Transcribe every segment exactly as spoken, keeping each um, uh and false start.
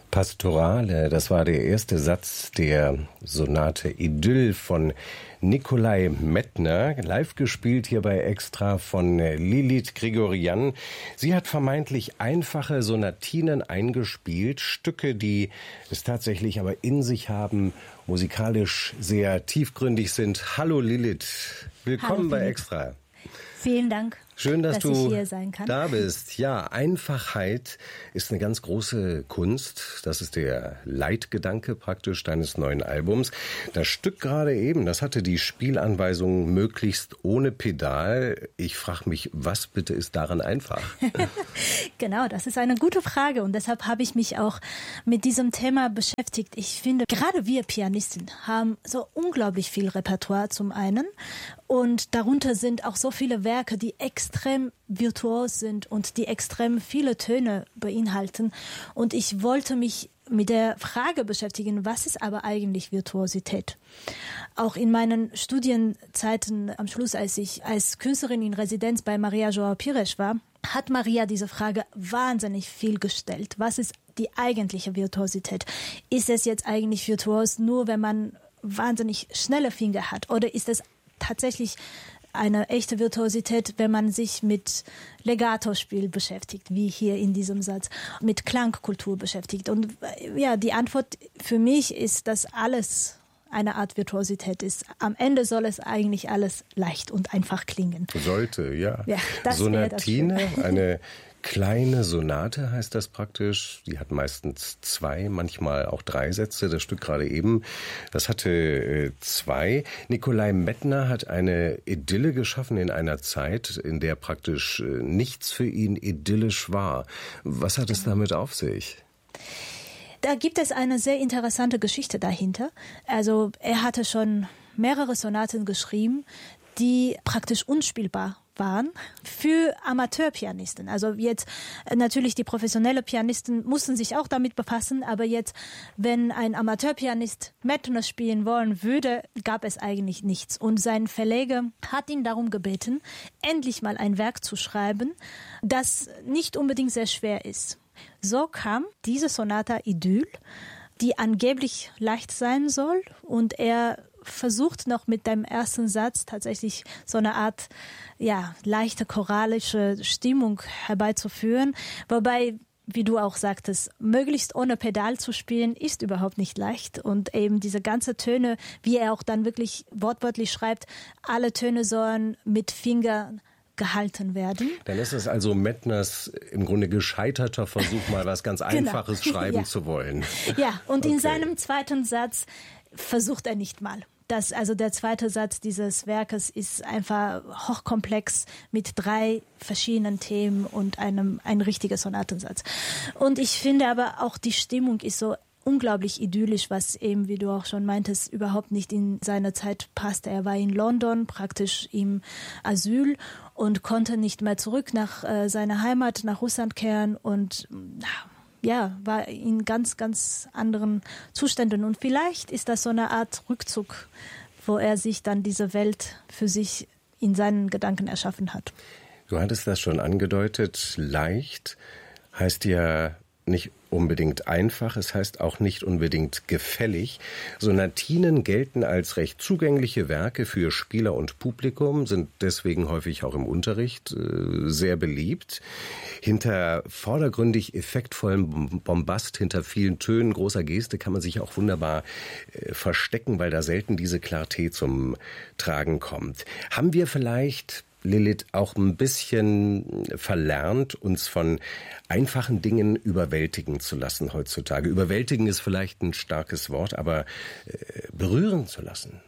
Pastorale, das war der erste Satz der Sonate Idyll von Nikolai Medtner, live gespielt hier bei Extra von Lilith Grigorian. Sie hat vermeintlich einfache Sonatinen eingespielt, Stücke, die es tatsächlich aber in sich haben, musikalisch sehr tiefgründig sind. Hallo Lilith, willkommen Hallo, bei Extra. Vielen Dank. Schön, dass, dass du ich hier sein kann. da bist. Ja, Einfachheit ist eine ganz große Kunst. Das ist der Leitgedanke praktisch deines neuen Albums. Das Stück gerade eben, das hatte die Spielanweisung möglichst ohne Pedal. Ich frage mich, was bitte ist daran einfach? Genau, das ist eine gute Frage und deshalb habe ich mich auch mit diesem Thema beschäftigt. Ich finde, gerade wir Pianisten haben so unglaublich viel Repertoire zum einen und darunter sind auch so viele Werke, die extrem virtuos sind und die extrem viele Töne beinhalten. Und ich wollte mich mit der Frage beschäftigen, was ist aber eigentlich Virtuosität? Auch in meinen Studienzeiten am Schluss, als ich als Künstlerin in Residenz bei Maria João Pires war, hat Maria diese Frage wahnsinnig viel gestellt. Was ist die eigentliche Virtuosität? Ist es jetzt eigentlich virtuos nur, wenn man wahnsinnig schnelle Finger hat? Oder ist es tatsächlich eine echte Virtuosität, wenn man sich mit Legato-Spiel beschäftigt, wie hier in diesem Satz, mit Klangkultur beschäftigt. Und ja, die Antwort für mich ist, dass alles eine Art Virtuosität ist. Am Ende soll es eigentlich alles leicht und einfach klingen. Sollte, ja. ja das Sonatine, eine kleine Sonate heißt das praktisch. Die hat meistens zwei, manchmal auch drei Sätze. Das Stück gerade eben, das hatte äh, zwei. Nikolai Medtner hat eine Idylle geschaffen in einer Zeit, in der praktisch äh, nichts für ihn idyllisch war. Was hat es damit auf sich? Da gibt es eine sehr interessante Geschichte dahinter. Also er hatte schon mehrere Sonaten geschrieben, die praktisch unspielbar waren für Amateurpianisten. Also jetzt natürlich die professionellen Pianisten mussten sich auch damit befassen, aber jetzt, wenn ein Amateurpianist Medtner spielen wollen würde, gab es eigentlich nichts. Und sein Verleger hat ihn darum gebeten, endlich mal ein Werk zu schreiben, das nicht unbedingt sehr schwer ist. So kam diese Sonata Idyll, die angeblich leicht sein soll, und er versucht noch mit dem ersten Satz tatsächlich so eine Art ja, leichte choralische Stimmung herbeizuführen, wobei, wie du auch sagtest, möglichst ohne Pedal zu spielen, ist überhaupt nicht leicht. Und eben diese ganzen Töne, wie er auch dann wirklich wortwörtlich schreibt, alle Töne sollen mit Fingern gehalten werden. Dann ist es also Medtners im Grunde gescheiterter Versuch, mal was ganz Einfaches genau. schreiben ja. zu wollen. Ja, und okay. in seinem zweiten Satz versucht er nicht mal. Das, also der zweite Satz dieses Werkes ist einfach hochkomplex mit drei verschiedenen Themen und einem ein richtiger Sonatensatz. Und ich finde aber auch die Stimmung ist so unglaublich idyllisch, was eben, wie du auch schon meintest, überhaupt nicht in seine Zeit passte. Er war in London, praktisch im Asyl und konnte nicht mehr zurück nach äh, seiner Heimat, nach Russland kehren und ja, war in ganz, ganz anderen Zuständen. Und vielleicht ist das so eine Art Rückzug, wo er sich dann diese Welt für sich in seinen Gedanken erschaffen hat. Du hattest das schon angedeutet, leicht heißt ja nicht unbedingt einfach, es heißt auch nicht unbedingt gefällig. Sonatinen gelten als recht zugängliche Werke für Spieler und Publikum, sind deswegen häufig auch im Unterricht äh, sehr beliebt. Hinter vordergründig effektvollem Bombast, hinter vielen Tönen, großer Geste kann man sich auch wunderbar äh, verstecken, weil da selten diese Clarté zum Tragen kommt. Haben wir vielleicht, Lilith, auch ein bisschen verlernt, uns von einfachen Dingen überwältigen zu lassen heutzutage? Überwältigen ist vielleicht ein starkes Wort, aber äh, berühren zu lassen.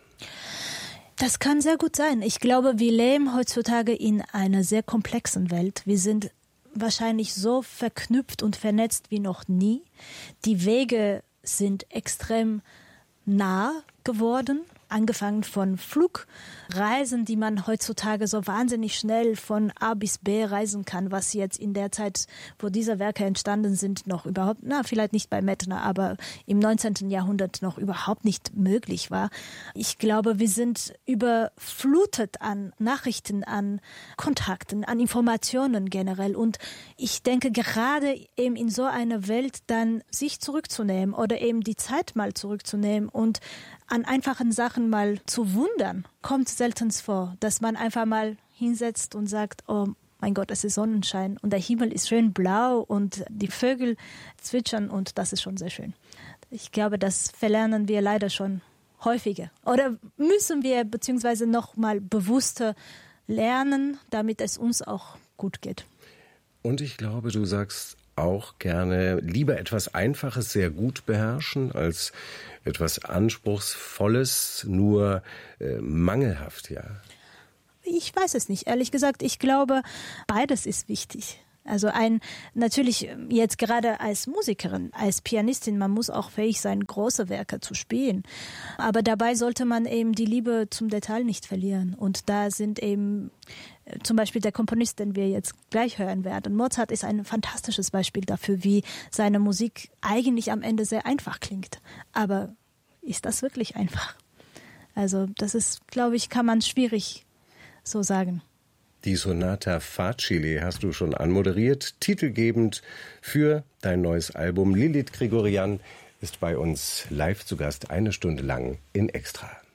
Das kann sehr gut sein. Ich glaube, wir leben heutzutage in einer sehr komplexen Welt. Wir sind wahrscheinlich so verknüpft und vernetzt wie noch nie. Die Wege sind extrem nah geworden. angefangen von Flugreisen, die man heutzutage so wahnsinnig schnell von A bis B reisen kann, was jetzt in der Zeit, wo diese Werke entstanden sind, noch überhaupt, na, vielleicht nicht bei Mettner, aber im neunzehnten Jahrhundert noch überhaupt nicht möglich war. Ich glaube, wir sind überflutet an Nachrichten, an Kontakten, an Informationen generell. Und ich denke, gerade eben in so einer Welt dann sich zurückzunehmen oder eben die Zeit mal zurückzunehmen und an einfachen Sachen mal zu wundern, kommt selten vor, dass man einfach mal hinsetzt und sagt, oh mein Gott, es ist Sonnenschein und der Himmel ist schön blau und die Vögel zwitschern und das ist schon sehr schön. Ich glaube, das verlernen wir leider schon häufiger. Oder müssen wir beziehungsweise noch mal bewusster lernen, damit es uns auch gut geht. Und ich glaube, du sagst auch gerne lieber etwas Einfaches sehr gut beherrschen als etwas Anspruchsvolles, nur äh, mangelhaft, ja. Ich weiß es nicht, ehrlich gesagt. Ich glaube, beides ist wichtig. Also ein, natürlich jetzt gerade als Musikerin, als Pianistin, man muss auch fähig sein, große Werke zu spielen. Aber dabei sollte man eben die Liebe zum Detail nicht verlieren. Und da sind eben zum Beispiel der Komponist, den wir jetzt gleich hören werden. Mozart ist ein fantastisches Beispiel dafür, wie seine Musik eigentlich am Ende sehr einfach klingt. Aber ist das wirklich einfach? Also das ist, glaube ich, kann man schwierig so sagen. Die Sonata Facile hast du schon anmoderiert, titelgebend für dein neues Album. Lilith Grigorian ist bei uns live zu Gast, eine Stunde lang in Extra.